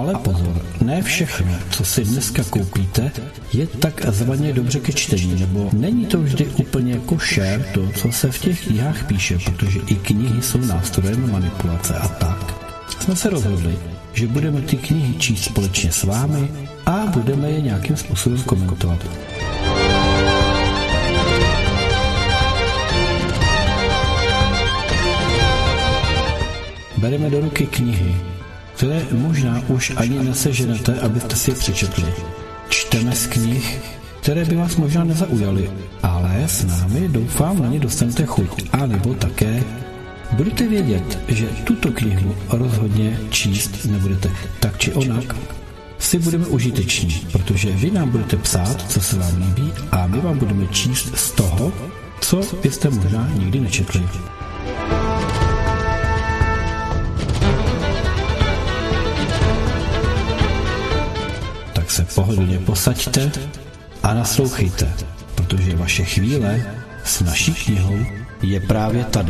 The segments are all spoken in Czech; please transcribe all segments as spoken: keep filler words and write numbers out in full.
Ale pozor, ne všechno, co si dneska koupíte, je tak zvaně dobře ke čtení, nebo není to vždy úplně košer to, co se v těch knihách píše, protože i knihy jsou nástrojem manipulace a tak. Jsme se rozhodli, že budeme ty knihy číst společně s vámi a budeme je nějakým způsobem komentovat. Bereme do ruky knihy, které možná už ani neseženete, abyste si je přečetli. Čteme z knih, které by vás možná nezaujaly, ale s námi doufám na ně dostanete chuť. A nebo také budete vědět, že tuto knihu rozhodně číst nebudete. Tak či onak si budeme užiteční, protože vy nám budete psát, co se vám líbí, a my vám budeme číst z toho, co byste možná nikdy nečetli. Se pohodlně posaďte a naslouchejte, protože vaše chvíle s naší knihou je právě tady.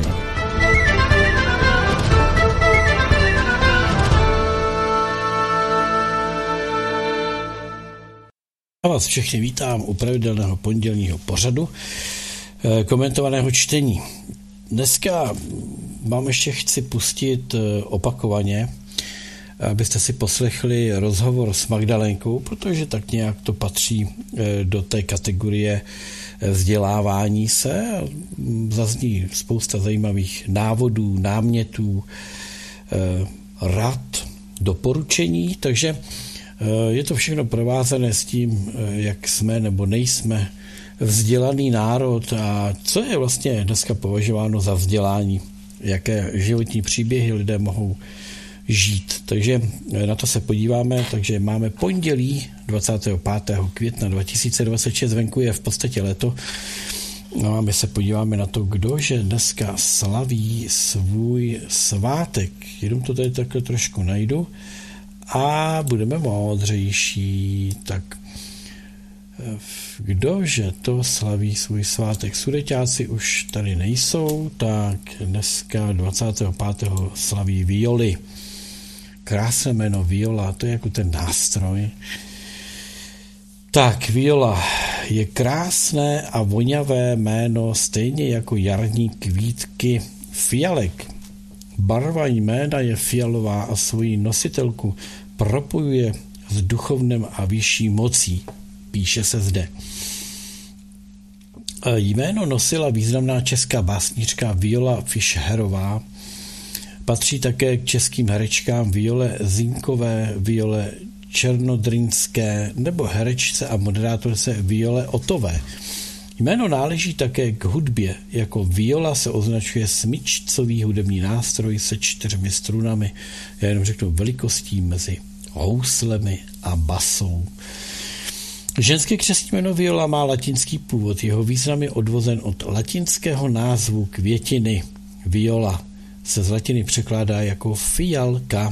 Já vás všechny vítám u pravidelného pondělního pořadu komentovaného čtení. Dneska vám ještě chci pustit opakovaně, abyste si poslechli rozhovor s Magdalénkou, protože tak nějak to patří do té kategorie vzdělávání se. Zazní spousta zajímavých návodů, námětů, rad, doporučení, takže je to všechno provázané s tím, jak jsme nebo nejsme vzdělaný národ a co je vlastně dneska považováno za vzdělání, jaké životní příběhy lidé mohou žít. Takže na to se podíváme, takže máme pondělí dvacátého pátého května dva tisíce dvacet šest, venku je v podstatě léto. No a my se podíváme na to, kdože dneska slaví svůj svátek. Jenom to tady takhle trošku najdu a budeme moudřejší. Tak kdože to slaví svůj svátek? Sudeťáci už tady nejsou, tak dneska dvacátého pátého slaví Violy. Krásné jméno Viola, to je jako ten nástroj. Tak, Viola je krásné a voňavé jméno, stejně jako jarní kvítky fialek. Barva jména je fialová a svoji nositelku propojuje s duchovnem a vyšší mocí, píše se zde. Jméno nosila významná česká básnířka Viola Fischherová. Patří také k českým herečkám Viole Zinkové, Viole Černodrynské nebo herečce a moderátorce Viole Otové. Jméno náleží také k hudbě. Jako viola se označuje smyčcový hudební nástroj se čtyřmi strunami. Já jenom řeknu velikostí mezi houslemi a basou. Ženské křestní jméno Viola má latinský původ. Jeho význam je odvozen od latinského názvu květiny. Viola se z latiny překládá jako fialka.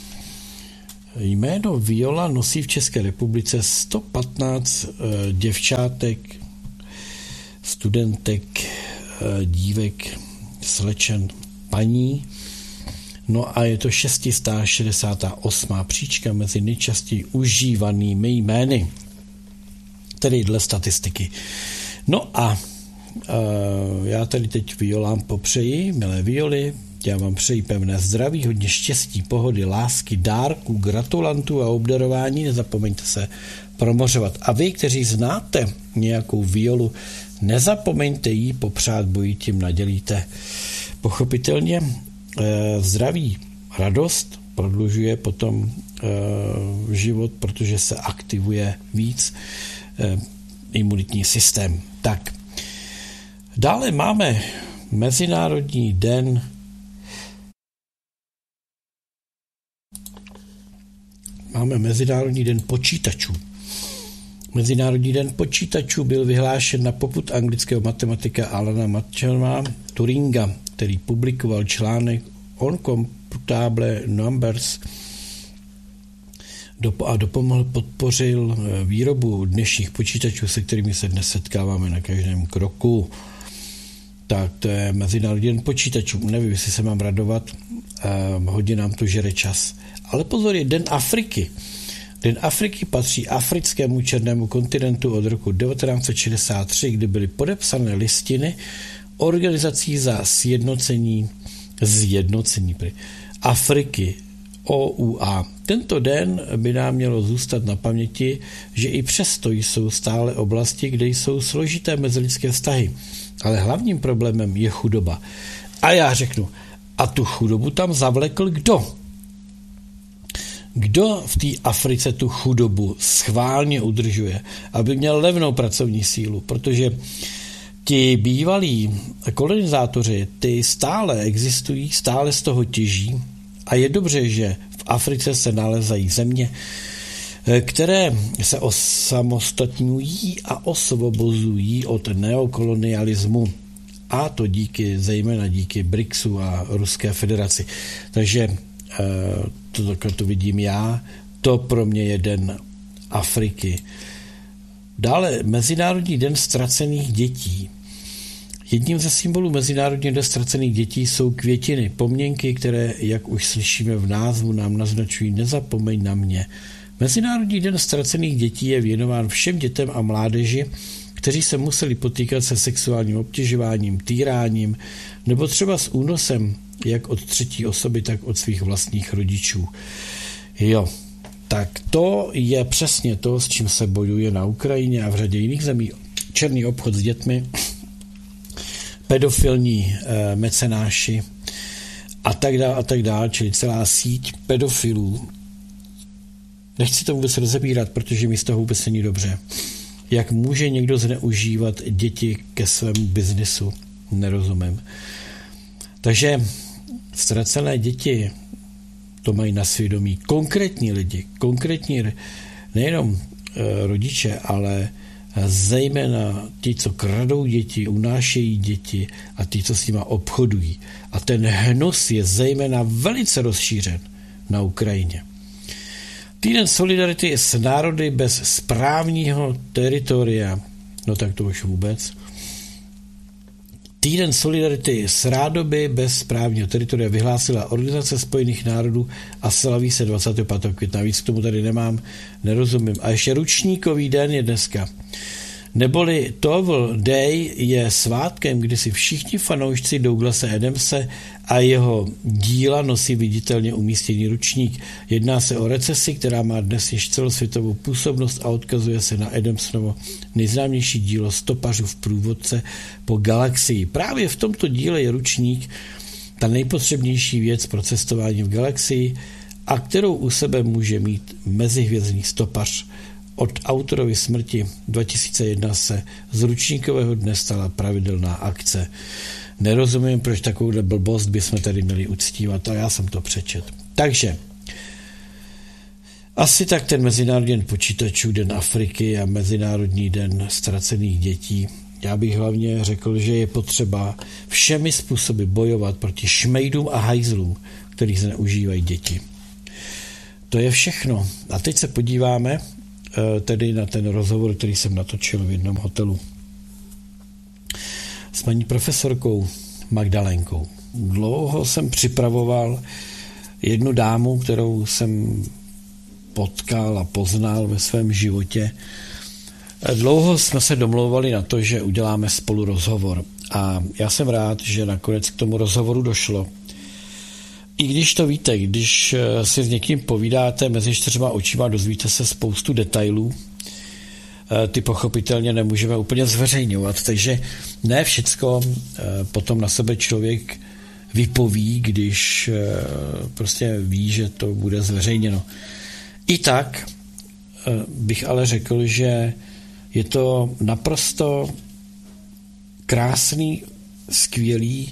Jméno Viola nosí v České republice sto patnáct e, děvčátek, studentek, e, dívek, slečen, paní. No a je to šest set šedesát osm příčka mezi nejčastěji užívanými jmény, tedy dle statistiky. No a e, já tady teď Violám popřeji, milé Violy, já vám přeji pevné zdraví, hodně štěstí, pohody, lásky, dárků, gratulantů a obdarování. Nezapomeňte se promořovat. A vy, kteří znáte nějakou Violu, nezapomeňte jí popřát, bo ji tím nadělíte. Pochopitelně eh, zdraví, radost prodlužuje potom eh, život, protože se aktivuje víc eh, imunitní systém. Tak, dále máme Mezinárodní den Máme Mezinárodní den počítačů. Mezinárodní den počítačů byl vyhlášen na popud anglického matematika Alana Matchema Turinga, který publikoval článek On Computable Numbers a dopomohl, podpořil výrobu dnešních počítačů, se kterými se dnes setkáváme na každém kroku. Tak to je Mezinárodní den počítačů. Nevím, jestli se mám radovat, hodně nám to žere čas. Ale pozor, je Den Afriky. Den Afriky patří africkému černému kontinentu od roku devatenáct set šedesát tři, kdy byly podepsané listiny organizací za sjednocení, zjednocení Afriky, O U A. Tento den by nám mělo zůstat na paměti, že i přesto jsou stále oblasti, kde jsou složité mezilidské vztahy. Ale hlavním problémem je chudoba. A já řeknu, a tu chudobu tam zavlekl kdo? Kdo v té Africe tu chudobu schválně udržuje, aby měl levnou pracovní sílu? Protože ti bývalí kolonizátoři, ty stále existují, stále z toho těží a je dobře, že v Africe se nalezají země, které se osamostatňují a osvobozují od neokolonialismu. A to díky, zejména díky BRICSu a Ruské federaci. Takže to, to, to vidím já, to pro mě je Den Afriky. Dále Mezinárodní den ztracených dětí. Jedním ze symbolů Mezinárodního den ztracených dětí jsou květiny, pomněnky, které, jak už slyšíme v názvu, nám naznačují nezapomeň na mě. Mezinárodní den ztracených dětí je věnován všem dětem a mládeži, kteří se museli potýkat se sexuálním obtěžováním, týráním nebo třeba s únosem jak od třetí osoby, tak od svých vlastních rodičů. Jo, tak to je přesně to, s čím se bojuje na Ukrajině a v řadě jiných zemí. Černý obchod s dětmi, pedofilní e, mecenáši a tak dále, a tak dále, čili celá síť pedofilů. Nechci to vůbec rozebírat, protože mi z toho vůbec není dobře. Jak může někdo zneužívat děti ke svému biznisu? Nerozumím. Takže ztracené děti to mají na svědomí konkrétní lidi, konkrétní nejenom e, rodiče, ale zejména ti, co kradou děti, unášejí děti a ti, co s nima obchodují. A ten hnus je zejména velice rozšířen na Ukrajině. Týden solidarity s národy bez správního teritoria, no tak to už vůbec. Týden solidarity s rádoby bez správního teritoria vyhlásila Organizace spojených národů a slaví se dvacátého pátého května. Víc k tomu tady nemám, nerozumím. A ještě ručníkový den je dneska. Neboli Towel Day je svátkem, kdy si všichni fanoušci Douglase Adamse a jeho díla nosí viditelně umístěný ručník. Jedná se o recesi, která má dnes již celosvětovou působnost a odkazuje se na Adamsovo nejznámější dílo Stopařů v průvodce po galaxii. Právě v tomto díle je ručník ta nejpotřebnější věc pro cestování v galaxii a kterou u sebe může mít mezihvězdný stopař. Od autorovy smrti dva tisíce jedna se z ručníkového dne stala pravidelná akce. Nerozumím, proč takovouhle blbost bychom tady měli uctívat, a já jsem to přečet. Takže asi tak ten Mezinárodní den počítačů, Den Afriky a Mezinárodní den ztracených dětí. Já bych hlavně řekl, že je potřeba všemi způsoby bojovat proti šmejdům a hajzlům, který zneužívají děti. To je všechno. A teď se podíváme tedy na ten rozhovor, který jsem natočil v jednom hotelu s paní profesorkou Magdalénkou. Dlouho jsem připravoval jednu dámu, kterou jsem potkal a poznal ve svém životě. Dlouho jsme se domlouvali na to, že uděláme spolu rozhovor a já jsem rád, že nakonec k tomu rozhovoru došlo. I když to víte, když si s někým povídáte mezi čtyřma očima, dozvíte se spoustu detailů, ty pochopitelně nemůžeme úplně zveřejňovat, takže ne všecko potom na sebe člověk vypoví, když prostě ví, že to bude zveřejněno. I tak bych ale řekl, že je to naprosto krásný, skvělý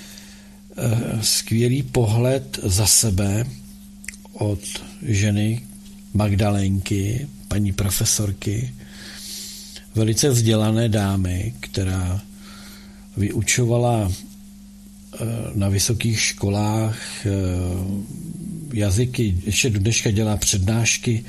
skvělý pohled za sebe od ženy Magdalénky, paní profesorky, velice vzdělané dámy, která vyučovala na vysokých školách jazyky, ještě do dneška dělá přednášky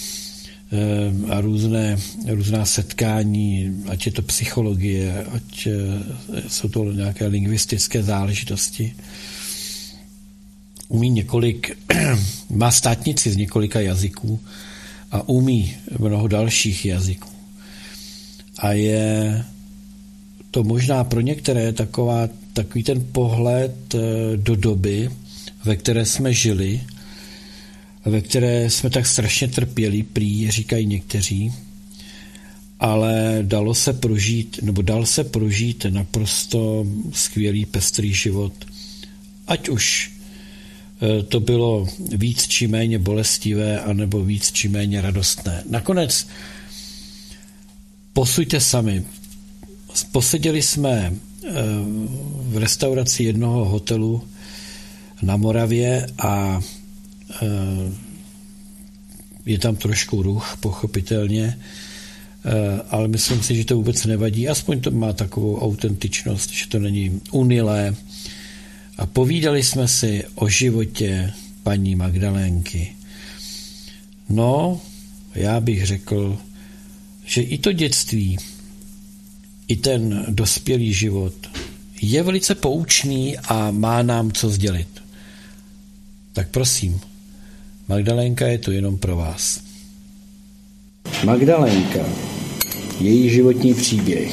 a různé, různá setkání, ať je to psychologie, ať jsou to nějaké lingvistické záležitosti. umí několik, má státnici z několika jazyků a umí mnoho dalších jazyků. A je to možná pro některé taková, takový ten pohled do doby, ve které jsme žili, ve které jsme tak strašně trpěli, prý říkají někteří, ale dalo se prožít, nebo dal se prožít naprosto skvělý, pestrý život. Ať už to bylo víc či méně bolestivé, anebo víc či méně radostné. Nakonec posuďte sami. Poseděli jsme v restauraci jednoho hotelu na Moravě a je tam trošku ruch, pochopitelně, ale myslím si, že to vůbec nevadí. Aspoň to má takovou autentičnost, že to není unilé. A povídali jsme si o životě paní Magdalénky. No, já bych řekl, že i to dětství, i ten dospělý život je velice poučný a má nám co sdělit. Tak prosím, Magdalénka je tu jenom pro vás. Magdalénka, její životní příběh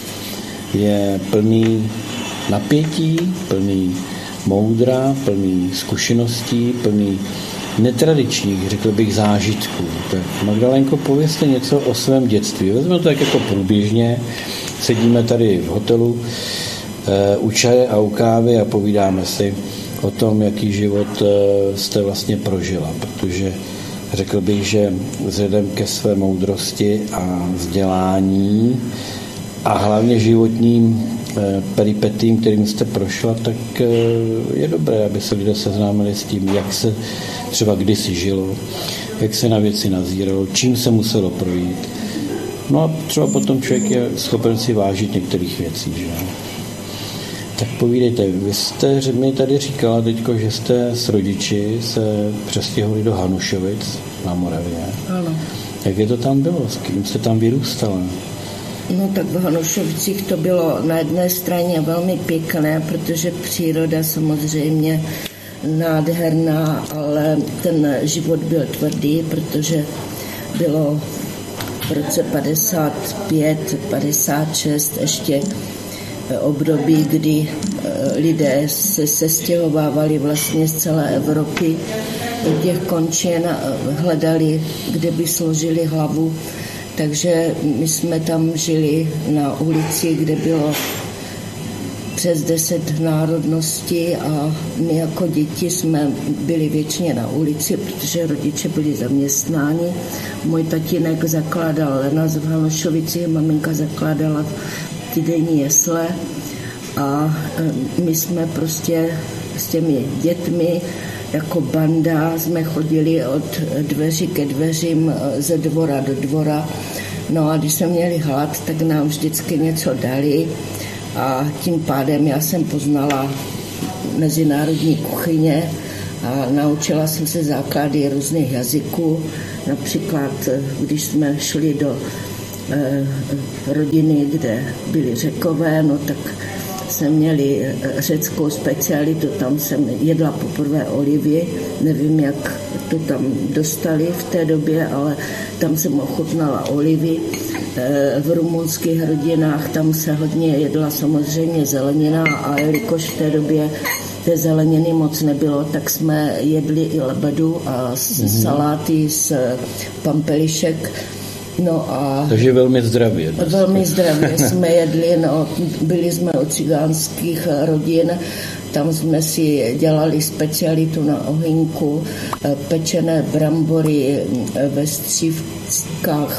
je plný napětí, plný moudra, plný zkušeností, plný netradičních, řekl bych, zážitků. Tak Magdalénko, povězte něco o svém dětství. Vezmeme to tak jako průběžně, sedíme tady v hotelu e, u čaje a u kávy a povídáme si o tom, jaký život e, jste vlastně prožila, protože řekl bych, že vzhledem ke své moudrosti a vzdělání a hlavně životním e, peripetím, kterým jste prošla, tak e, je dobré, aby se lidé seznámili s tím, jak se třeba kdysi žilo, jak se na věci nazíralo, čím se muselo projít. No a třeba potom člověk je schopen si vážit některých věcí, že jo. Tak povídejte, vy jste mi tady říkala teďko, že jste s rodiči se přestěhovali do Hanušovic na Moravě. Ano. Jak je to tam bylo? S kým jste tam vyrůstala? No tak v Hanušovicích to bylo na jedné straně velmi pěkné, protože příroda samozřejmě nádherná, ale ten život byl tvrdý, protože bylo v roce padesát pět padesát šest ještě období, kdy lidé se sestěhovávali vlastně z celé Evropy do těch končin, hledali, kde by složili hlavu. Takže my jsme tam žili na ulici, kde bylo přes deset národností a my jako děti jsme byli většině na ulici, protože rodiče byli zaměstnáni. Můj tatínek zakládal Lenas v Hanušovici, maminka zakládala týdenní jesle a my jsme prostě s těmi dětmi jako banda jsme chodili od dveří ke dveřím, ze dvora do dvora. No a když jsme měli hlad, tak nám vždycky něco dali a tím pádem já jsem poznala mezinárodní kuchyně a naučila jsem se základy různých jazyků. Například, když jsme šli do eh, rodiny, kde byli Řekové, no tak jsme měli řeckou specialitu, tam jsem jedla poprvé olivy, nevím, jak to tam dostali v té době, ale tam jsem ochutnala olivy. V rumunských rodinách tam se hodně jedla samozřejmě zelenina a jelikož v té době té zeleniny moc nebylo, tak jsme jedli i lebedu a mm-hmm. saláty z pampelišek. No a takže velmi zdravě. Velmi zdravě jsme jedli, no, byli jsme u cigánských rodin, tam jsme si dělali specialitu na ohýnku, pečené brambory ve střívkách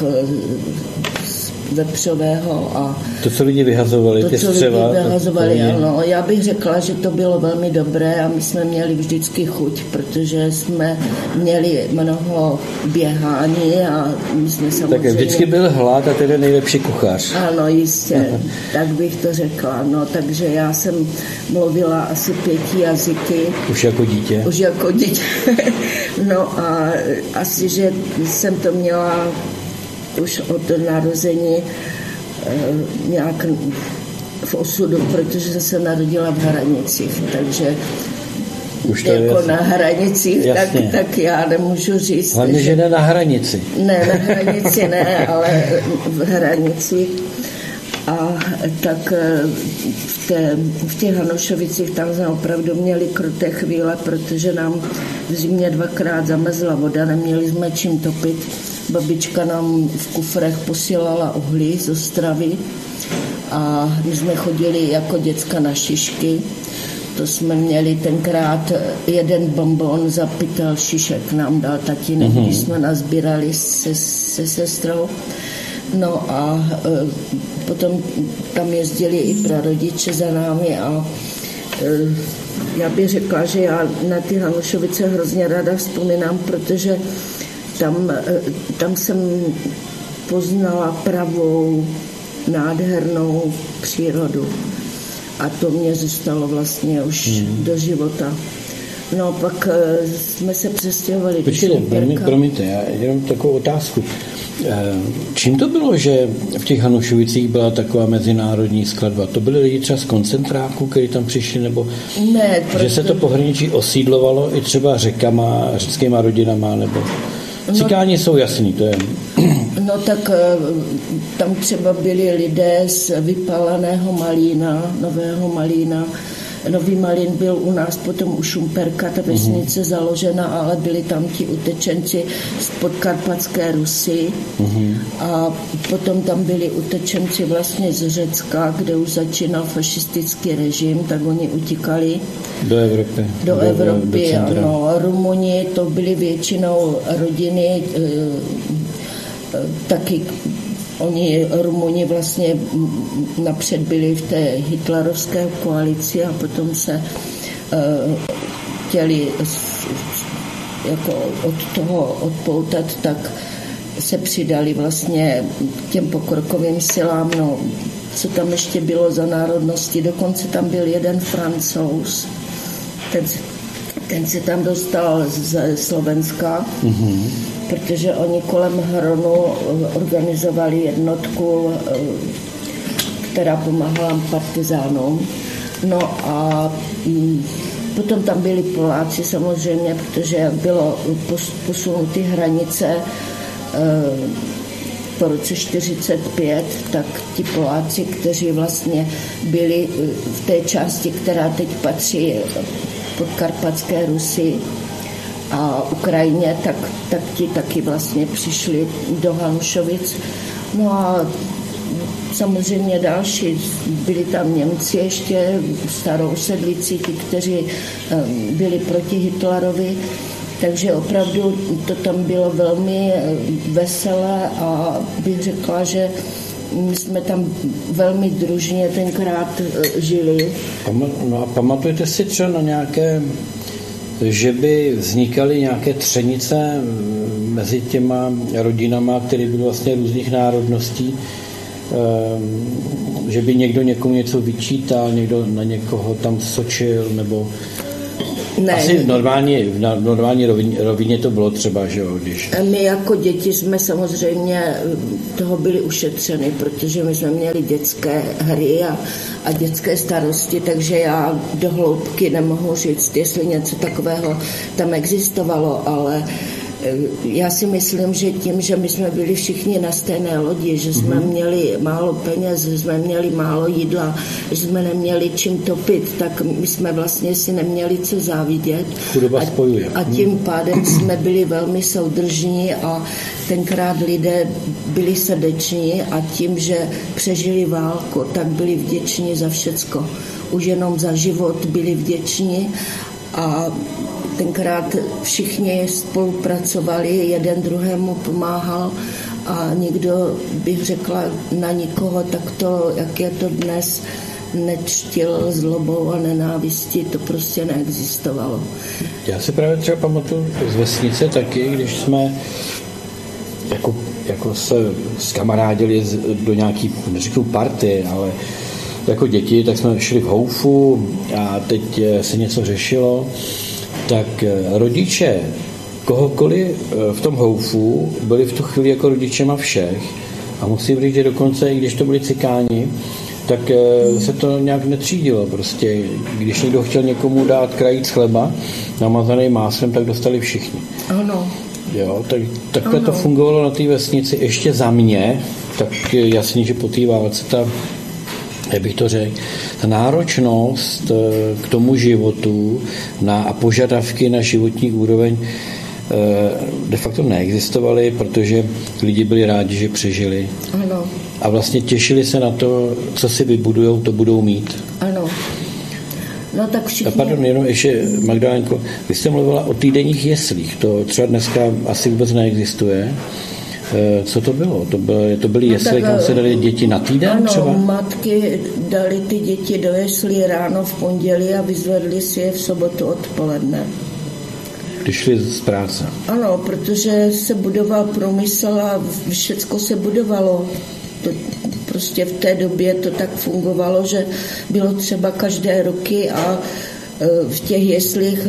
vepřového a to, co lidi vyhazovali, to, ty co střeva, lidi vyhazovali, ano. Já bych řekla, že to bylo velmi dobré a my jsme měli vždycky chuť, protože jsme měli mnoho běhání a my jsme samozřejmě... Tak vždycky byl hlad a tedy nejlepší kuchař. Ano, jistě, tak bych to řekla. No, takže já jsem mluvila asi pěti jazyky. Už jako dítě? Už jako dítě. No a asi, že jsem to měla už od narození eh, nějak v osudu, protože jsem se narodila v Hranicích, takže Už to jako je na hranicích, tak, tak já nemůžu říct. Hlavně, že ne na hranici. Ne, na hranici ne, ale v hranici. A tak v, té, v těch Hanušovicích tam jsme opravdu měli kruté chvíle, protože nám v zimě dvakrát zamrzla voda, neměli jsme čím topit. Babička nám v kufrech posílala uhlí z Ostravy a my jsme chodili jako děcka na šišky. To jsme měli tenkrát jeden bonbon za pytel šišek nám dal tatínek, mm-hmm. když jsme nazbírali se, se sestrou. No a e, potom tam jezdili i prarodiče za námi a e, já bych řekla, že já na ty Hanušovice hrozně ráda vzpomínám, protože tam, e, tam jsem poznala pravou, nádhernou přírodu. A to mě zůstalo vlastně už hmm. do života. No pak uh, jsme se přestěhovali do Šumperka. Promiňte, já jenom takovou otázku. Čím to bylo, že v těch Hanušovicích byla taková mezinárodní skladba? To byly lidi třeba z koncentráků, kteří tam přišli, nebo ne, proto... že se to pohraničí osídlovalo i třeba řekama, řeckýma rodinama, nebo... Cikáni no, jsou jasný, to je... No tak tam třeba byli lidé z vypáleného Malína, Nového Malína. Nový Malín byl u nás potom u Šumperka, ta vesnice uh-huh. založena, ale byli tam ti utečenci z Podkarpatské Rusy uh-huh. a potom tam byli utečenci vlastně z Řecka, kde už začínal fašistický režim, tak oni utíkali do Evropy. Do, do Evropy, do ano. Rumuni, to byly většinou rodiny e, e, taky. Oni, Rumuni, vlastně napřed byli v té hitlerovské koalici a potom se uh, chtěli jako od toho odpoutat, tak se přidali vlastně k těm pokrokovým silám. No, co tam ještě bylo za národnosti, dokonce tam byl jeden Francouz, ten, ten se tam dostal ze Slovenska, mm-hmm. protože oni kolem Hronu organizovali jednotku, která pomáhala partizánům. No a potom tam byli Poláci samozřejmě, protože bylo posunuty hranice po roce čtyřicet pět, tak ti Poláci, kteří vlastně byli v té části, která teď patří Podkarpatské Rusy a Ukrajině, tak, tak ti taky vlastně přišli do Hanušovic. No a samozřejmě další, byli tam Němci ještě, starou sedlici, ti, kteří byli proti Hitlerovi, takže opravdu to tam bylo velmi veselé a bych řekla, že my jsme tam velmi družně tenkrát žili. No a pamatujete si třeba na nějaké, že by vznikaly nějaké třenice mezi těma rodinama, které byly vlastně různých národností, že by někdo někomu něco vyčítal, někdo na někoho tam sočil, nebo... Ne. Asi v normální, v normální rovině, rovině to bylo třeba, že jo, když... My jako děti jsme samozřejmě toho byli ušetřeni, protože my jsme měli dětské hry a, a dětské starosti, takže já do hloubky nemohu říct, jestli něco takového tam existovalo, ale já si myslím, že tím, že my jsme byli všichni na stejné lodi, že jsme mm-hmm. měli málo peněz, že jsme měli málo jídla, že jsme neměli čím topit, tak my jsme vlastně si neměli co závidět. Chudoba spojuje. A tím pádem jsme byli velmi soudržní a tenkrát lidé byli srdeční a tím, že přežili válku, tak byli vděční za všecko. Už jenom za život byli vděční a tenkrát všichni spolupracovali, jeden druhému pomáhal a nikdo, bych řekla, na nikoho takto, jak je to dnes, nečtil zlobou a nenávistí, to prostě neexistovalo. Já si právě třeba pamatuju z vesnice taky, když jsme jako, jako se zkamarádili do nějaký, neřeknu party, ale jako děti, tak jsme šli v houfu a teď se něco řešilo, tak rodiče kohokoliv v tom houfu byli v tu chvíli jako rodičema všech a musím říct, že dokonce, i když to byli cikáni, tak se to nějak netřídilo. Prostě, když někdo chtěl někomu dát krajíc chleba namazaný máslem, tak dostali všichni. Ano. Jo, tak, takhle ano. to fungovalo na té vesnici ještě za mě, tak jasně, že po té válce ta, jak bych to řekl, ta náročnost k tomu životu na, a požadavky na životní úroveň de facto neexistovaly, protože lidi byli rádi, že přežili. Ano. A vlastně těšili se na to, co si vybudujou, to budou mít. Ano. No tak všichni... A pardon, jenom ještě, Magdalénko, vy jste mluvila o týdenních jeslích, to třeba dneska asi vůbec neexistuje. Co to bylo? To byly, to byly jesle, no kam se dali děti na týden ano, třeba? Ano, matky dali ty děti do jeslí ráno v pondělí a vyzvedli si je v sobotu odpoledne. Když šli z práce. Ano, protože se budoval průmysl a všecko se budovalo. To prostě v té době to tak fungovalo, že bylo třeba každé roky a v těch jeslích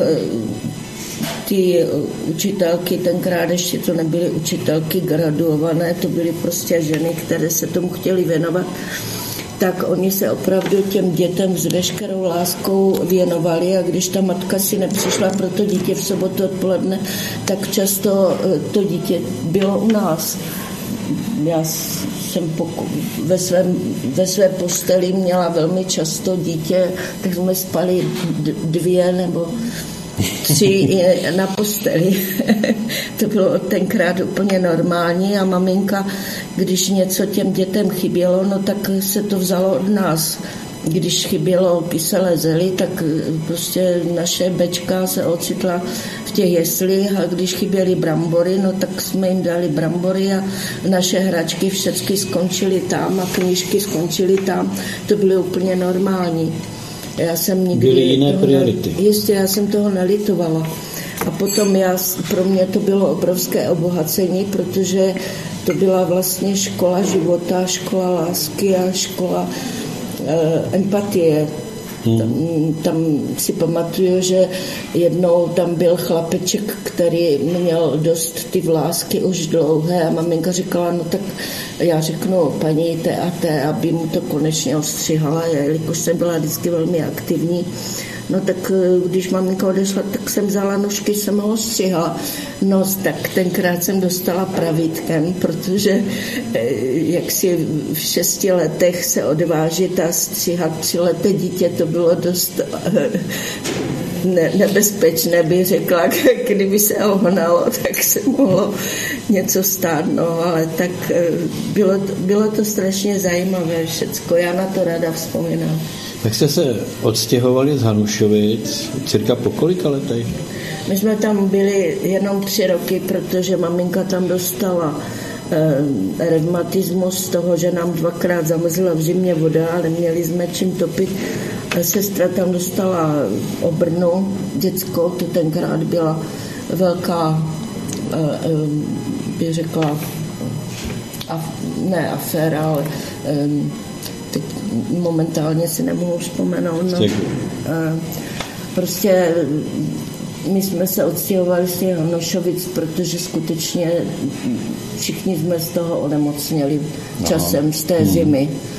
ty učitelky, tenkrát ještě to nebyly učitelky graduované, to byly prostě ženy, které se tomu chtěly věnovat, tak oni se opravdu těm dětem s veškerou láskou věnovali a když ta matka si nepřišla pro to dítě v sobotu odpoledne, tak často to dítě bylo u nás. Já jsem poku- ve, svém, ve své posteli měla velmi často dítě, tak jsme spali d- dvě nebo tři na posteli. To bylo tenkrát úplně normální a maminka, když něco těm dětem chybělo, no tak se to vzalo od nás. Když chybělo kyselé zely, tak prostě naše bečka se ocitla v těch jeslích a když chyběly brambory, no tak jsme jim dali brambory a naše hračky všechny skončily tam a knížky skončily tam. To bylo úplně normální. Já jsem nikdy... Byly jiné priority. Ne, jistě, já jsem toho nelitovala. A potom já, pro mě to bylo obrovské obohacení, protože to byla vlastně škola života, škola lásky a škola eh, empatie. Hmm. Tam, tam si pamatuju, že jednou tam byl chlapeček, který měl dost ty vlásky už dlouhé a maminka říkala, no tak já řeknu paní té a té, aby mu to konečně ostřihala, jelikož jsem byla vždycky velmi aktivní. No tak když maminka odešla, tak jsem vzala nožky, jsem ho ostřihala. No tak tenkrát jsem dostala pravítkem, protože jak si v šesti letech se odvážit a stříhat třileté dítě, to bylo dost ne, nebezpečné, bych řekla. Kdyby se ohnalo, tak se mohlo něco stát, no ale tak bylo, bylo to strašně zajímavé všecko. Já na to ráda vzpomínám. Tak jste se odstěhovali z Hanušovic cirka po kolika letech? My jsme tam byli jenom tři roky, protože maminka tam dostala eh, revmatismus z toho, že nám dvakrát zamrzla v zimě voda, ale měli jsme čím topit. Sestra tam dostala obrnu dětskou, to tenkrát byla velká, eh, eh, bych řekla, af, ne aféra, ale eh, teď momentálně si nemohu vzpomenout. No. Prostě my jsme se odstěhovali z těch Hanušovic, protože skutečně všichni jsme z toho onemocněli časem, z té zimy.